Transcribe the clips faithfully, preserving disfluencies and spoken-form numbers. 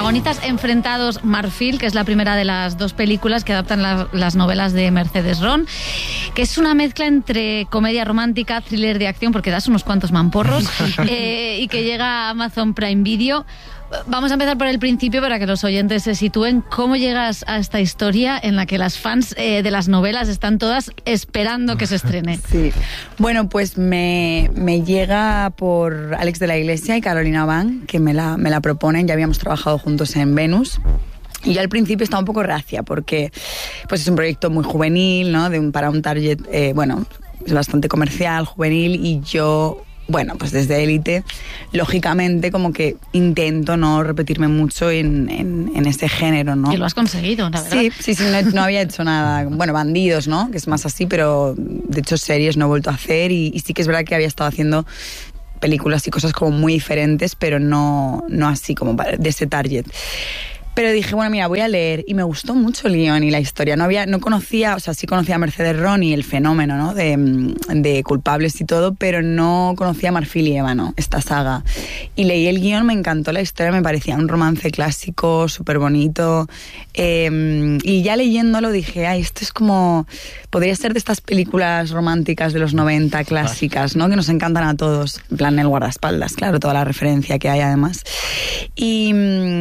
protagonistas enfrentados Marfil, que es la primera de las dos películas que adaptan la, las novelas de Mercedes Ron, que es una mezcla entre comedia romántica, thriller de acción, porque das unos cuantos mamporros, eh, y que llega a Amazon Prime Video. Vamos a empezar por el principio para que los oyentes se sitúen. ¿Cómo llegas a esta historia en la que las fans eh, de las novelas están todas esperando que se estrene? Sí. Bueno, pues me, me llega por Alex de la Iglesia y Carolina Van, que me la, me la proponen. Ya habíamos trabajado juntos en Venus. Y yo al principio estaba un poco reacia porque pues es un proyecto muy juvenil, ¿no? De un, para un target, eh, bueno, es bastante comercial, juvenil, y yo... Bueno, pues desde Élite, lógicamente como que intento no repetirme mucho en, en, en ese género, ¿no? Y lo has conseguido, la verdad. Sí, sí, sí, no, no había hecho nada. Bueno, Bandidos, ¿no? Que es más así, pero de hecho series no he vuelto a hacer y, y sí que es verdad que había estado haciendo películas y cosas como muy diferentes, pero no, no así como de ese target. Pero dije, bueno, mira, voy a leer, y me gustó mucho el guión y la historia. No había, no conocía, o sea, sí conocía a Mercedes Ron y el fenómeno, ¿no? De, de Culpables y todo, pero no conocía a Marfil y Ébano, esta saga. Y leí el guión, me encantó la historia, me parecía un romance clásico, súper bonito. Eh, y ya leyéndolo dije, ay, esto es como... Podría ser de estas películas románticas de los noventa, clásicas, ¿no? Que nos encantan a todos. En plan, el guardaespaldas, claro, toda la referencia que hay además. Y...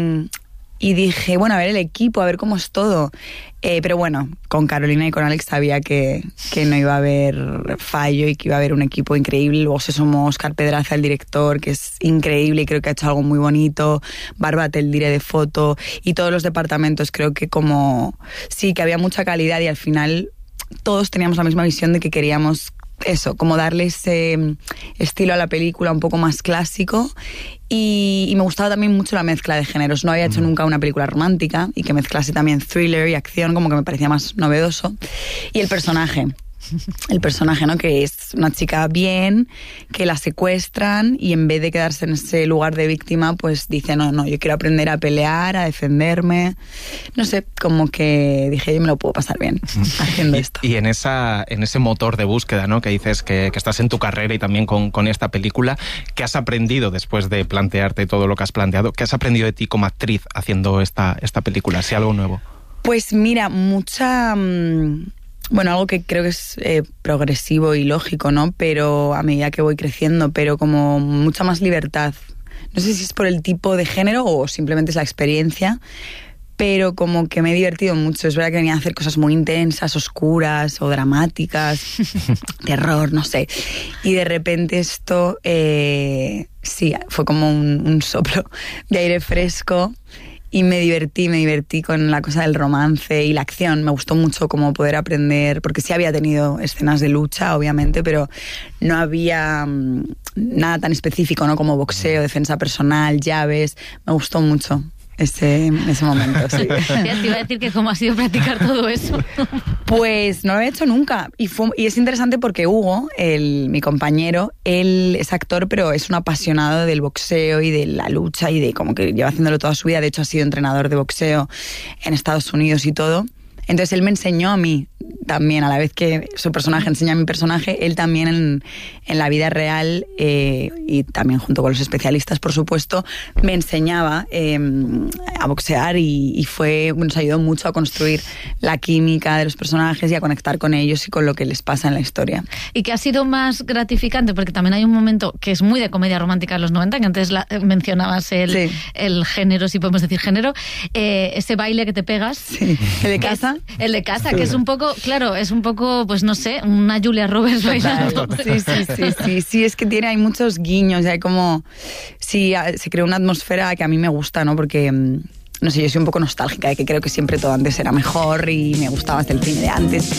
Y dije, bueno, a ver el equipo, a ver cómo es todo. Eh, pero bueno, con Carolina y con Alex sabía que, que no iba a haber fallo y que iba a haber un equipo increíble. Luego se sumó Óscar Pedraza, el director, que es increíble y creo que ha hecho algo muy bonito. Bárbara Teldire de foto y todos los departamentos. Creo que como... Sí, que había mucha calidad y al final todos teníamos la misma visión de que queríamos... Eso, como darle ese estilo a la película un poco más clásico y, y me gustaba también mucho la mezcla de géneros. No había hecho nunca una película romántica y que mezclase también thriller y acción, como que me parecía más novedoso. Y el personaje, el personaje, ¿no? Que es una chica bien, que la secuestran y en vez de quedarse en ese lugar de víctima, pues dice, no, no, yo quiero aprender a pelear, a defenderme. No sé, como que dije, yo me lo puedo pasar bien haciendo y, esto. Y en esa en ese motor de búsqueda, ¿no? Que dices que, que estás en tu carrera y también con, con esta película, ¿qué has aprendido después de plantearte todo lo que has planteado? ¿Qué has aprendido de ti como actriz haciendo esta, esta película? ¿Si algo nuevo? Pues mira, mucha... Mmm... Bueno, algo que creo que es eh, progresivo y lógico, ¿no? Pero a medida que voy creciendo, pero como mucha más libertad. No sé si es por el tipo de género o simplemente es la experiencia, pero como que me he divertido mucho. Es verdad que venía a hacer cosas muy intensas, oscuras o dramáticas, terror, no sé. Y de repente esto, eh, sí, fue como un, un soplo de aire fresco. Y me divertí, me divertí con la cosa del romance y la acción. Me gustó mucho como poder aprender, porque sí había tenido escenas de lucha, obviamente, pero no había um, nada tan específico, ¿no? Como boxeo, defensa personal, llaves. Me gustó mucho ese, ese momento, sí. Te iba a decir que cómo ha sido practicar todo eso. Pues no lo había hecho nunca. Y, fue, y es interesante porque Hugo, el, mi compañero, él es actor, pero es un apasionado del boxeo y de la lucha y de como que lleva haciéndolo toda su vida. De hecho, ha sido entrenador de boxeo en Estados Unidos y todo. Entonces él me enseñó a mí también, a la vez que su personaje enseña a mi personaje, él también en, en la vida real eh, y también junto con los especialistas, por supuesto, me enseñaba eh, a boxear y, y fue, nos ayudó mucho a construir la química de los personajes y a conectar con ellos y con lo que les pasa en la historia. ¿Y qué ha sido más gratificante? Porque también hay un momento que es muy de comedia romántica de los noventa, que antes la, mencionabas el, sí. el género, si podemos decir género, eh, ese baile que te pegas. Sí. ¿El de casa? El de casa, que es un poco, claro, es un poco, pues no sé, una Julia Roberts bailando. Sí, sí, sí, sí, sí, es que tiene, hay muchos guiños, hay como, sí, se creó una atmósfera que a mí me gusta, ¿no? Porque, no sé, yo soy un poco nostálgica de que creo que siempre todo antes era mejor y me gustaba hasta el cine de antes.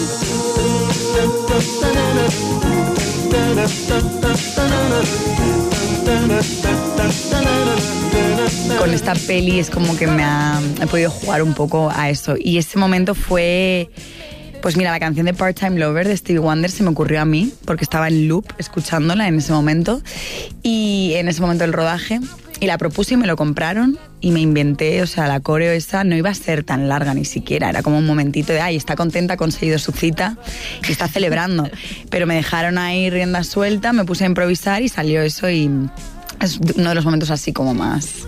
Con esta peli es como que me ha he podido jugar un poco a eso. Y ese momento fue... Pues mira, la canción de Part-Time Lover de Stevie Wonder se me ocurrió a mí, porque estaba en loop escuchándola en ese momento. Y en ese momento del rodaje... Y la propuse y me lo compraron y me inventé, o sea, la coreo esa no iba a ser tan larga ni siquiera. Era como un momentito de, ay, está contenta, ha conseguido su cita y está celebrando. Pero me dejaron ahí rienda suelta, me puse a improvisar y salió eso y es uno de los momentos así como más...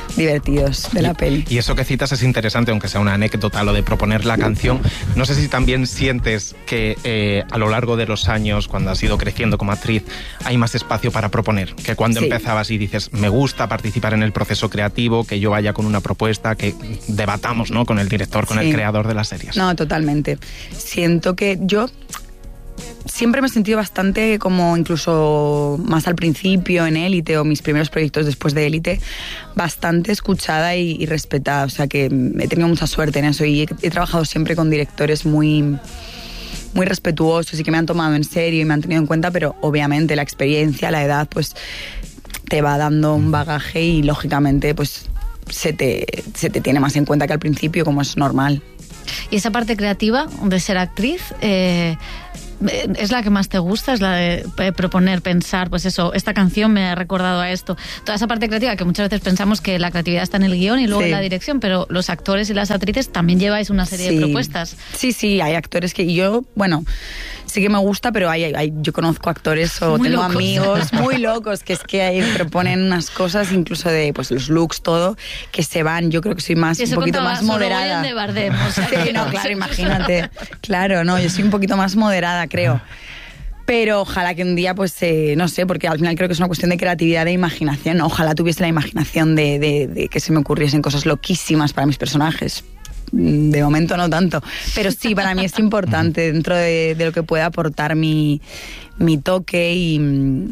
divertidos de la peli. Y eso que citas es interesante, aunque sea una anécdota, lo de proponer la canción. No sé si también sientes que eh, a lo largo de los años, cuando has ido creciendo como actriz, hay más espacio para proponer, que cuando sí. empezabas y dices, me gusta participar en el proceso creativo, que yo vaya con una propuesta, que debatamos, ¿no?, con el director, con sí. el creador de las series. No, totalmente. Siento que yo siempre me he sentido bastante, como incluso más al principio en Élite o mis primeros proyectos después de Élite, bastante escuchada y, y respetada. O sea que he tenido mucha suerte en eso y he, he trabajado siempre con directores muy, muy respetuosos y que me han tomado en serio y me han tenido en cuenta, pero obviamente la experiencia, la edad, pues te va dando un bagaje y lógicamente pues se te, se te tiene más en cuenta que al principio, como es normal. Y esa parte creativa de ser actriz, eh, ¿es la que más te gusta? ¿Es la de proponer, pensar, pues eso, esta canción me ha recordado a esto? Toda esa parte creativa, que muchas veces pensamos que la creatividad está en el guión y luego sí. en la dirección, pero los actores y las actrices también lleváis una serie sí. de propuestas. Sí, sí, hay actores que yo, bueno, sí que me gusta, pero hay, hay, yo conozco actores o muy tengo locos. amigos muy locos que es que ahí proponen unas cosas, incluso de pues los looks, todo, que se van. Yo creo que soy más un poquito más moderada. De Bardem, o sea, sí, no, claro, imagínate. Claro, no, yo soy un poquito más moderada, creo. Pero ojalá que un día, pues, eh, no sé, porque al final creo que es una cuestión de creatividad, de imaginación. Ojalá tuviese la imaginación de, de, de que se me ocurriesen cosas loquísimas para mis personajes. De momento no tanto, pero sí, para mí es importante dentro de, de lo que pueda aportar mi, mi toque y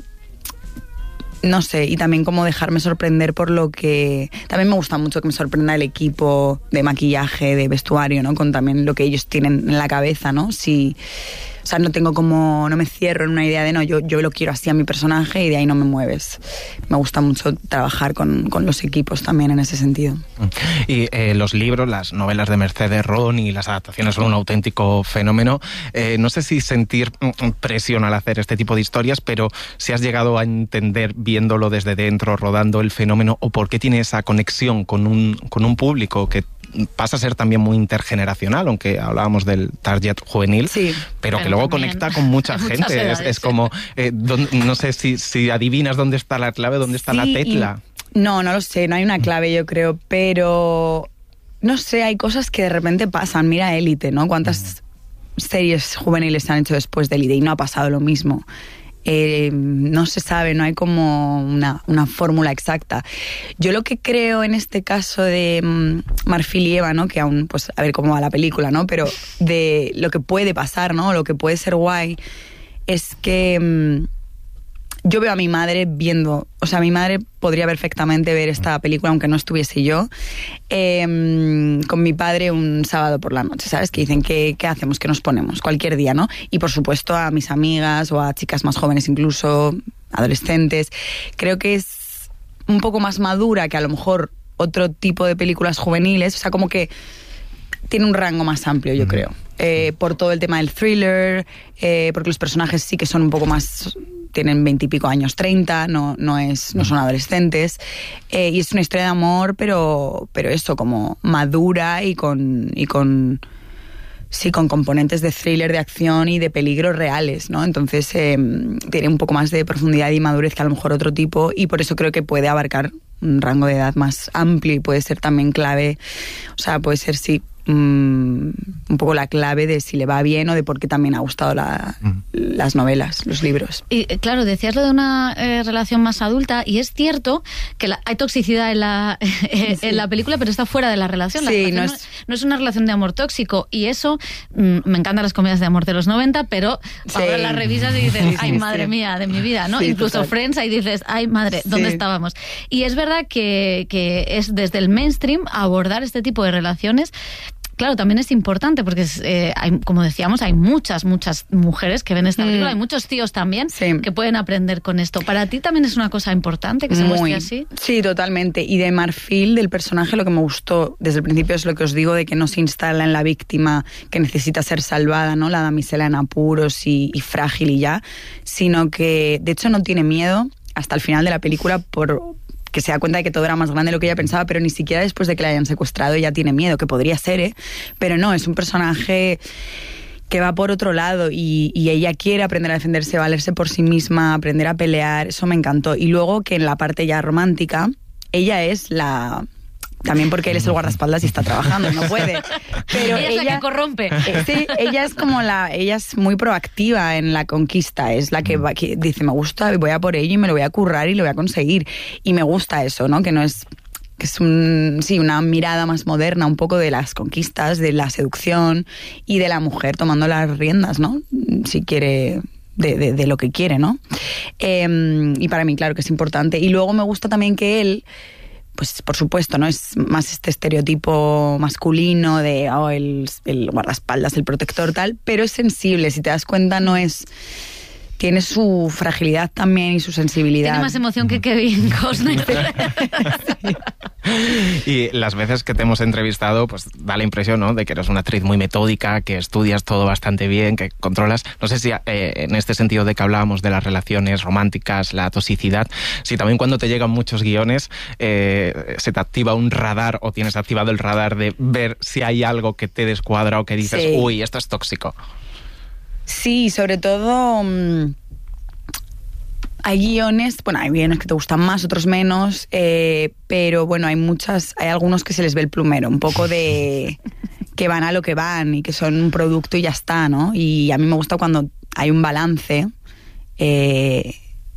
no sé, y también como dejarme sorprender por lo que... También me gusta mucho que me sorprenda el equipo de maquillaje, de vestuario, ¿no? Con también lo que ellos tienen en la cabeza, ¿no? Si... O sea, no tengo como, no me cierro en una idea de no, yo, yo lo quiero así a mi personaje y de ahí no me mueves. Me gusta mucho trabajar con, con los equipos también en ese sentido. Y eh, los libros, las novelas de Mercedes Ron y las adaptaciones son un auténtico fenómeno. Eh, no sé si sentir presión al hacer este tipo de historias, pero si has llegado a entender viéndolo desde dentro, rodando el fenómeno, o por qué tiene esa conexión con un, con un público que pasa a ser también muy intergeneracional, aunque hablábamos del target juvenil, sí, pero, pero que luego conecta con mucha gente. Edades, es, es como, eh, don, no sé si, si adivinas dónde está la clave, dónde está sí, la tecla. Y, no, no lo sé, no hay una clave, yo creo, pero no sé, hay cosas que de repente pasan. Mira Élite, ¿no? ¿Cuántas mm. series juveniles se han hecho después de Élite y no ha pasado lo mismo? Eh, no se sabe, no hay como una, una fórmula exacta. Yo lo que creo en este caso de um, Marfil y Eva, ¿no? Que aún, pues, a ver cómo va la película, ¿no? Pero de lo que puede pasar, ¿no? Lo que puede ser guay es que um, yo veo a mi madre viendo, o sea, mi madre podría perfectamente ver esta película aunque no estuviese yo, eh, con mi padre un sábado por la noche, ¿sabes? Que dicen, ¿qué, qué hacemos? ¿Qué nos ponemos? Cualquier día, ¿no? Y por supuesto a mis amigas o a chicas más jóvenes incluso, adolescentes. Creo que es un poco más madura que a lo mejor otro tipo de películas juveniles, o sea, como que tiene un rango más amplio, yo creo. Eh, por todo el tema del thriller, eh, porque los personajes sí que son un poco más... tienen veintipico años, treinta, no, no, es, no son adolescentes. Eh, y es una historia de amor, pero, pero eso, como madura y con, y con, sí, con componentes de thriller, de acción y de peligros reales, ¿no? Entonces eh, tiene un poco más de profundidad y madurez que a lo mejor otro tipo, y por eso creo que puede abarcar un rango de edad más amplio y puede ser también clave, o sea, puede ser, sí, un poco la clave de si le va bien o de por qué también ha gustado la, mm. las novelas, los libros. Y claro, decías lo de una eh, relación más adulta, y es cierto que la, hay toxicidad en la, eh, sí. en la película, pero está fuera de la relación. La sí, relación no, no, es... no es una relación de amor tóxico, y eso, mm, me encantan las comedias de amor de los noventa, pero sí. ahora las revisas y dices, ay, madre sí. mía, de mi vida, ¿no? Sí, incluso total. Friends, ahí dices, ay, madre, ¿dónde sí. estábamos? Y es verdad que, que es desde el mainstream abordar este tipo de relaciones. Claro, también es importante porque, eh, hay, como decíamos, hay muchas, muchas mujeres que ven esta película, mm. hay muchos tíos también sí. que pueden aprender con esto. ¿Para ti también es una cosa importante que se muestre así? Sí, totalmente. Y de Marfil, del personaje, lo que me gustó desde el principio es lo que os digo, de que no se instala en la víctima que necesita ser salvada, ¿no? La damisela en apuros y, y frágil y ya, sino que, de hecho, no tiene miedo hasta el final de la película por... que se da cuenta de que todo era más grande de lo que ella pensaba, pero ni siquiera después de que la hayan secuestrado ella tiene miedo, que podría ser, ¿eh? Pero no, es un personaje que va por otro lado y, y ella quiere aprender a defenderse, valerse por sí misma, aprender a pelear, eso me encantó. Y luego que en la parte ya romántica, ella es la... También porque él es el guardaespaldas y está trabajando, no puede. Pero ella, ella es la que corrompe. Eh, sí, ella es como la... Ella es muy proactiva en la conquista. Es la que, va, que dice, me gusta, voy a por ello y me lo voy a currar y lo voy a conseguir. Y me gusta eso, ¿no? Que no es... Que es un, sí, una mirada más moderna, un poco de las conquistas, de la seducción y de la mujer tomando las riendas, ¿no? Si quiere... De, de, de lo que quiere, ¿no? Eh, y para mí, claro, que es importante. Y luego me gusta también que él... Pues por supuesto, ¿no? Es más este estereotipo masculino de oh, el, el guardaespaldas, el protector, tal, pero es sensible, si te das cuenta, no es... Tiene su fragilidad también y su sensibilidad. Tiene más emoción que Kevin Costner. Sí. Y las veces que te hemos entrevistado, pues da la impresión, ¿no?, de que eres una actriz muy metódica, que estudias todo bastante bien, que controlas. No sé si eh, en este sentido de que hablábamos de las relaciones románticas, la toxicidad, si también cuando te llegan muchos guiones eh, se te activa un radar o tienes activado el radar de ver si hay algo que te descuadra o que dices, sí, uy, esto es tóxico. Sí, sobre todo mmm, hay guiones, bueno, hay guiones que te gustan más, otros menos, eh, pero bueno, hay muchas, hay algunos que se les ve el plumero, un poco de que van a lo que van y que son un producto y ya está, ¿no? Y a mí me gusta cuando hay un balance eh,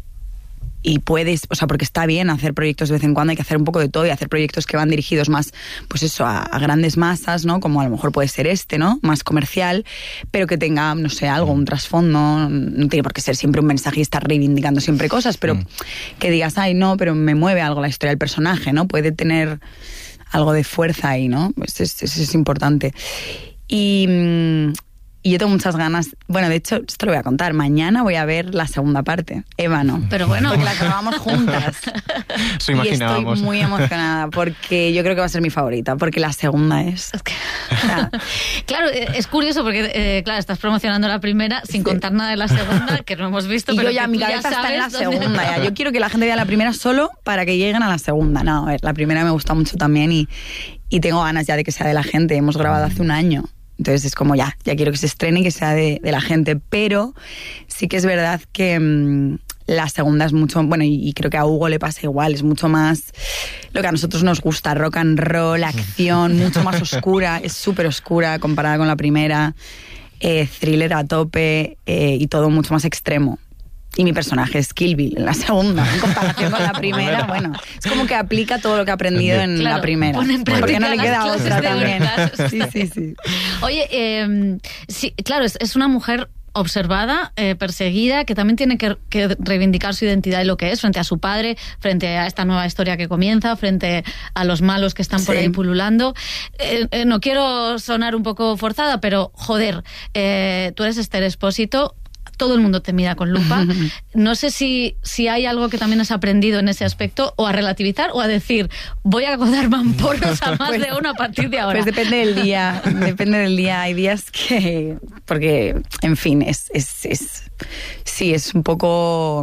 y puedes, o sea, porque está bien hacer proyectos de vez en cuando, hay que hacer un poco de todo y hacer proyectos que van dirigidos más, pues eso, a, a grandes masas, ¿no? Como a lo mejor puede ser este, ¿no? Más comercial, pero que tenga, no sé, algo, un trasfondo, no tiene por qué ser siempre un mensaje y estar reivindicando siempre cosas, pero mm. que digas, ay, no, pero me mueve algo la historia del personaje, ¿no? Puede tener algo de fuerza ahí, ¿no? Eso es, eso es importante. Y... Mmm, Y yo tengo muchas ganas. Bueno, de hecho, esto lo voy a contar. Mañana voy a ver la segunda parte, Ébano. Pero bueno. Porque la acabamos juntas. Eso imaginábamos. Y estoy muy emocionada porque yo creo que va a ser mi favorita, porque la segunda es... es que... o sea, claro, es curioso porque, eh, claro, estás promocionando la primera sin sí. contar nada de la segunda, que no hemos visto, y pero yo ya, que mi tú cabeza ya está en la dónde... segunda. Ya. Yo quiero que la gente vea la primera solo para que lleguen a la segunda. No, a ver, la primera me gusta mucho también y, y tengo ganas ya de que sea de la gente. Hemos grabado hace un año. Entonces es como ya, ya quiero que se estrene y que sea de, de la gente. Pero sí que es verdad que mmm, la segunda es mucho... Bueno, y, y creo que a Hugo le pasa igual. Es mucho más lo que a nosotros nos gusta. Rock and roll, acción, mucho más oscura. Es súper oscura comparada con la primera. Eh, thriller a tope eh, y todo mucho más extremo. Y mi personaje es Kill Bill en la segunda, en comparación con la primera. Bueno, es como que aplica todo lo que ha aprendido en claro, la primera. Porque no le queda otra también. Sí, sí, sí. Oye, eh, sí, claro, es, es una mujer observada, eh, perseguida, que también tiene que, que reivindicar su identidad y lo que es frente a su padre, frente a esta nueva historia que comienza, frente a los malos que están por sí. ahí pululando. Eh, eh, no quiero sonar un poco forzada, pero joder, eh, tú eres Esther Expósito, todo el mundo te mira con lupa. No sé si, si hay algo que también has aprendido en ese aspecto, o a relativizar, o a decir, voy a dar mamporros a más pues, de uno a partir de ahora. Pues depende del día, depende del día. Hay días que... Porque, en fin, es... es, es sí, es un poco...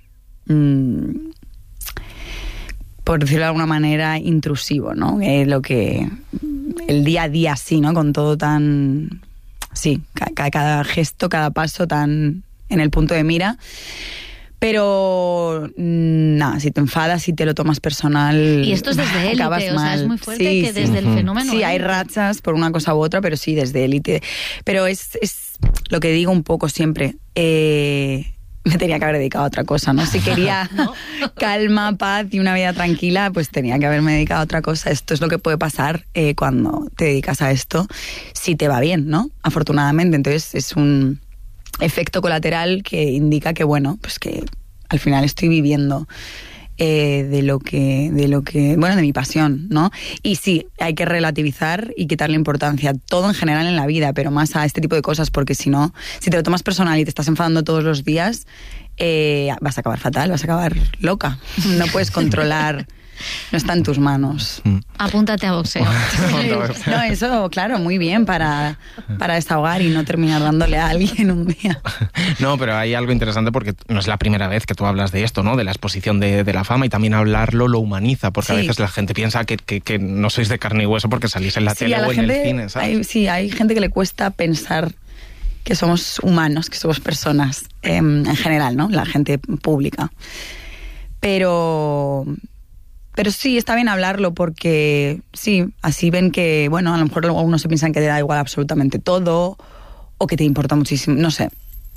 Mmm, por decirlo de alguna manera, intrusivo, ¿no? Eh, lo que... El día a día, sí, ¿no? Con todo tan... Sí, cada, cada gesto, cada paso tan en el punto de mira. Pero nada, si te enfadas, si te lo tomas personal, y esto es desde Élite, o sea, es muy fuerte sí, que desde sí. el fenómeno. Sí, hay rachas por una cosa u otra, pero sí, desde Élite. Pero es, es lo que digo un poco siempre. Eh, me tenía que haber dedicado a otra cosa, ¿no? Si quería ¿no? calma, paz y una vida tranquila, pues tenía que haberme dedicado a otra cosa. Esto es lo que puede pasar eh, cuando te dedicas a esto, si te va bien, ¿no? Afortunadamente. Entonces es un efecto colateral que indica que, bueno, pues que al final estoy viviendo eh, de lo que, de lo que, bueno, de mi pasión, ¿no? Y sí, hay que relativizar y quitarle importancia, todo en general en la vida, pero más a este tipo de cosas, porque si no, si te lo tomas personal y te estás enfadando todos los días, eh, vas a acabar fatal, vas a acabar loca. No puedes controlar... No está en tus manos. Mm. Apúntate a boxeo. No, eso, claro, muy bien para, para desahogar y no terminar dándole a alguien un día. No, pero hay algo interesante porque no es la primera vez que tú hablas de esto, ¿no? De la exposición de, de la fama, y también hablarlo lo humaniza, porque sí. a veces la gente piensa que, que, que no sois de carne y hueso porque salís en la sí, tele o en gente, el cine, ¿sabes? Hay, sí, hay gente que le cuesta pensar que somos humanos, que somos personas, eh, en general, ¿no? La gente pública. Pero... pero sí, está bien hablarlo porque sí, así ven que, bueno, a lo mejor algunos se piensan que te da igual absolutamente todo o que te importa muchísimo, no sé.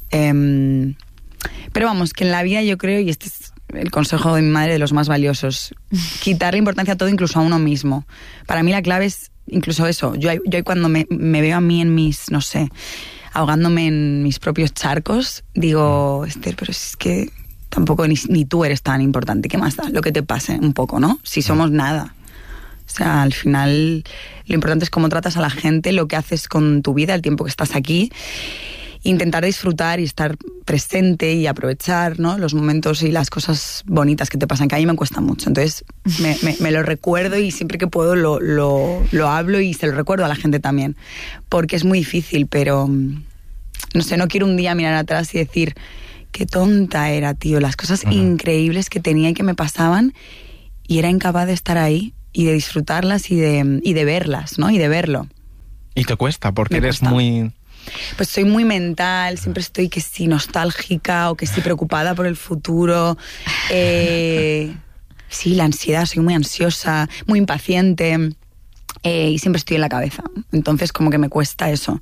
Eh, pero vamos, que en la vida yo creo, y este es el consejo de mi madre de los más valiosos, quitarle importancia a todo, incluso a uno mismo. Para mí la clave es incluso eso. Yo, yo cuando me, me veo a mí en mis, no sé, ahogándome en mis propios charcos, digo, Esther, pero es que tampoco ni, ni tú eres tan importante. ¿Qué más da? Lo que te pase un poco, ¿no? Si somos nada. O sea, al final lo importante es cómo tratas a la gente, lo que haces con tu vida, el tiempo que estás aquí. Intentar disfrutar y estar presente y aprovechar, ¿no?, los momentos y las cosas bonitas que te pasan, que a mí me cuesta mucho. Entonces me, me, me lo recuerdo y siempre que puedo lo, lo, lo hablo y se lo recuerdo a la gente también. Porque es muy difícil, pero no sé, no quiero un día mirar atrás y decir qué tonta era, tío, las cosas uh-huh. increíbles que tenía y que me pasaban y era incapaz de estar ahí y de disfrutarlas y de, y de verlas, ¿no? Y de verlo. Y te cuesta porque me eres cuesta. muy... Pues soy muy mental, siempre estoy que sí nostálgica o que sí preocupada por el futuro. Eh, sí, la ansiedad, soy muy ansiosa, muy impaciente eh, y siempre estoy en la cabeza. Entonces como que me cuesta eso,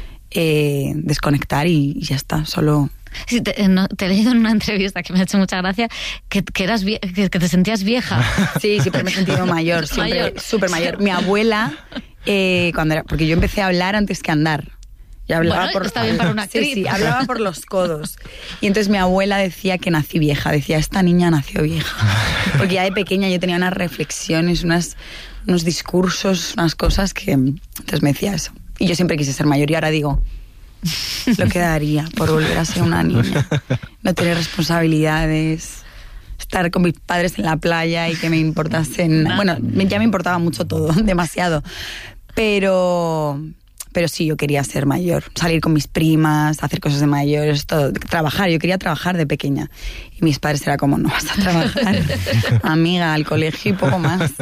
eh, desconectar y, y ya está, solo... Sí, te, no, te he leído en una entrevista que me ha hecho mucha gracia que, que, eras vie- que, que te sentías vieja. Sí, siempre me he sentido mayor, siempre súper mayor. Mi abuela, eh, cuando era, porque yo empecé a hablar antes que a andar. Yo hablaba bueno, por, está bien para una actriz. Sí, sí, hablaba por los codos. Y entonces mi abuela decía que nací vieja, decía, esta niña nació vieja. Porque ya de pequeña yo tenía unas reflexiones, unas, unos discursos, unas cosas que... Entonces me decía eso. Y yo siempre quise ser mayor y ahora digo, lo que daría por volver a ser una niña. No tener responsabilidades, estar con mis padres en la playa y que me importasen... Bueno, ya me importaba mucho todo, demasiado. Pero... Pero sí, yo quería ser mayor, salir con mis primas, hacer cosas de mayores, todo, trabajar. Yo quería trabajar de pequeña. Y mis padres eran como, no vas a trabajar, amiga, al colegio y poco más.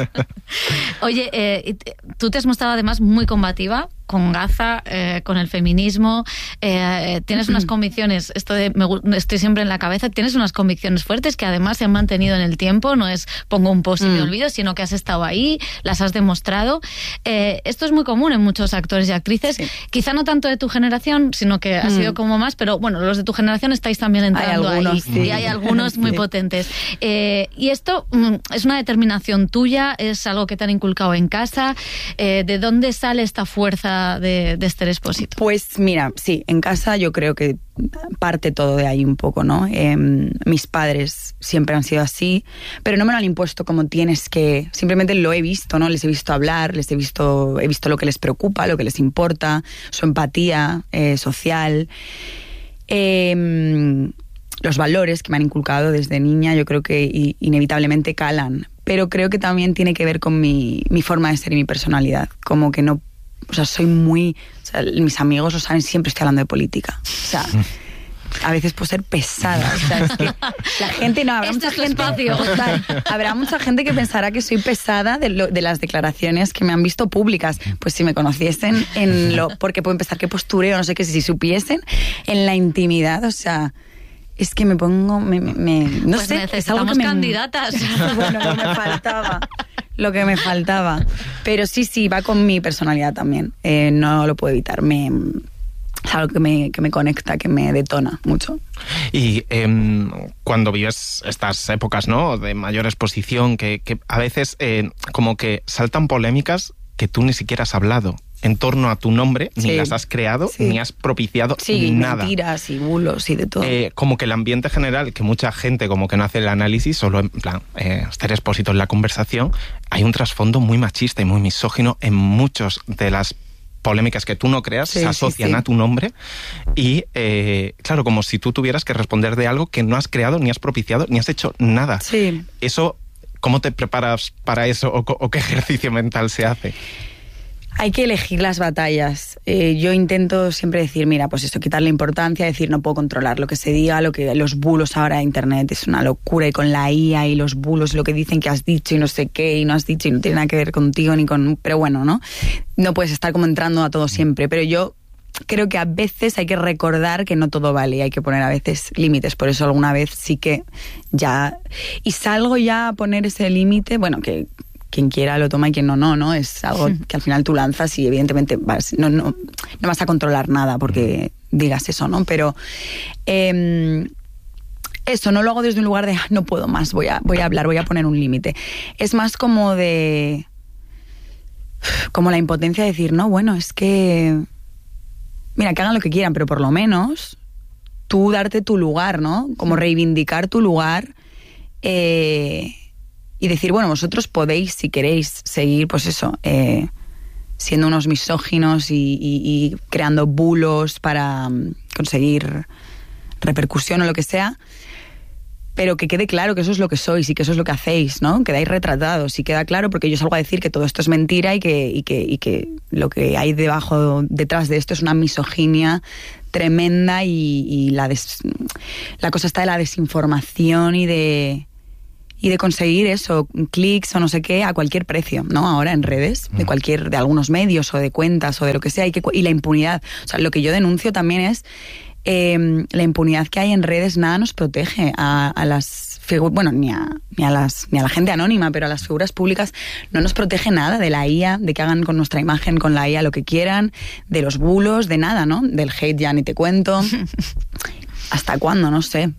Oye, eh, tú te has mostrado además muy combativa con Gaza, eh, con el feminismo. Eh, tienes unas convicciones, esto de me, estoy siempre en la cabeza, tienes unas convicciones fuertes que además se han mantenido en el tiempo. No es pongo un post y me olvido, sino que has estado ahí, las has demostrado. Eh, esto es muy común en muchos actores y actrices. Sí. Quizá no tanto de tu generación, sino que ha mm. sido como más, pero bueno, los de tu generación estáis también entrando hay algunos, ahí. Sí. Y hay algunos muy sí. potentes. Eh, y esto mm, es una determinación tuya, es algo que te han inculcado en casa. Eh, ¿De dónde sale esta fuerza de, de Esther Expósito? Pues mira, sí, en casa yo creo que parte todo de ahí un poco, ¿no? Eh, mis padres siempre han sido así, pero no me lo han impuesto como tienes que... Simplemente lo he visto, ¿no? Les he visto hablar, les he visto, he visto lo que les preocupa, lo que les importa, su empatía eh, social, eh, los valores que me han inculcado desde niña, yo creo que inevitablemente calan. Pero creo que también tiene que ver con mi, mi forma de ser y mi personalidad. Como que no... O sea, soy muy... O sea, mis amigos lo saben, siempre estoy hablando de política. O sea, a veces puedo ser pesada. O sea, es que la gente... No, habrá este mucha es tu gente... espacio. O sea, habrá mucha gente que pensará que soy pesada de, lo, de las declaraciones que me han visto públicas. Pues si me conociesen en lo... Porque pueden pensar que postureo, no sé qué, si supiesen en la intimidad, o sea... Es que me pongo... Me, me, me, no pues sé, necesitamos es algo que me, candidatas. Bueno, lo que me faltaba. Lo que me faltaba. Pero sí, sí, va con mi personalidad también. Eh, no lo puedo evitar. Me, es algo que me, que me conecta, que me detona mucho. Y eh, cuando vives estas épocas, ¿no?, de mayor exposición, que, que a veces eh, como que saltan polémicas que tú ni siquiera has hablado en torno a tu nombre, sí. ni las has creado, sí. ni has propiciado, sí, ni nada. Sí, mentiras y bulos y de todo. Eh, como que el ambiente general, que mucha gente como que no hace el análisis, solo en plan, eh, Esther Expósito en la conversación, hay un trasfondo muy machista y muy misógino en muchas de las polémicas que tú no creas, sí, se asocian sí, sí. a tu nombre y, eh, claro, como si tú tuvieras que responder de algo que no has creado, ni has propiciado, ni has hecho nada. Sí. Eso, ¿cómo te preparas para eso o, o qué ejercicio mental se hace? Hay que elegir las batallas. Eh, yo intento siempre decir, mira, pues esto, quitarle importancia, decir, no puedo controlar lo que se diga, lo que los bulos ahora de internet es una locura, y con la I A y los bulos, lo que dicen que has dicho y no sé qué, y no has dicho y no tiene nada que ver contigo ni con... Pero bueno, ¿no? No puedes estar como entrando a todo siempre, pero yo creo que a veces hay que recordar que no todo vale, hay que poner a veces límites. Por eso alguna vez sí que ya... Y salgo ya a poner ese límite, bueno, que quien quiera lo toma y quien no, no, ¿no? Es algo que al final tú lanzas y evidentemente vas, no, no, no vas a controlar nada porque digas eso, ¿no? Pero... Eh, eso, no lo hago desde un lugar de ah, no puedo más, voy a, voy a hablar, voy a poner un límite. Es más como de... como la impotencia de decir, no, bueno, es que... Mira, que hagan lo que quieran, pero por lo menos tú darte tu lugar, ¿no? Como reivindicar tu lugar eh, y decir, bueno, vosotros podéis, si queréis, seguir, pues eso, eh, siendo unos misóginos y, y, y creando bulos para um, conseguir repercusión o lo que sea, pero que quede claro que eso es lo que sois y que eso es lo que hacéis, ¿no? Quedáis retratados y queda claro porque yo salgo a decir que todo esto es mentira y que, y que, y que lo que hay debajo, detrás de esto es una misoginia tremenda y, y la, des, la cosa está de la desinformación y de, y de conseguir eso, clics o no sé qué, a cualquier precio, ¿no? Ahora en redes, de cualquier, de algunos medios o de cuentas o de lo que sea, y, que, y la impunidad. O sea, lo que yo denuncio también es Eh, la impunidad que hay en redes. Nada nos protege a, a las figuras, bueno, ni a, ni, a las, ni a la gente anónima, pero a las figuras públicas no nos protege nada de la I A, de que hagan con nuestra imagen, con la I A lo que quieran, de los bulos, de nada, ¿no? Del hate ya ni te cuento. ¿Hasta cuándo? No sé.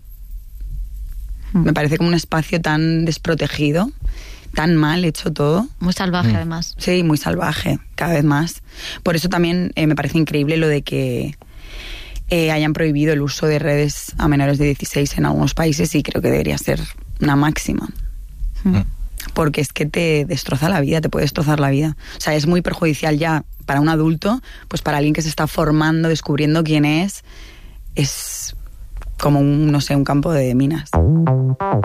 Me parece como un espacio tan desprotegido, tan mal hecho todo. Muy salvaje, Mm. además. Sí, muy salvaje, cada vez más. Por eso también eh, me parece increíble lo de que Eh, hayan prohibido el uso de redes a menores de dieciséis en algunos países, y creo que debería ser una máxima. Mm. Porque es que te destroza la vida, te puede destrozar la vida. O sea, es muy perjudicial ya para un adulto, pues para alguien que se está formando, descubriendo quién es, es como un, no sé, un campo de minas.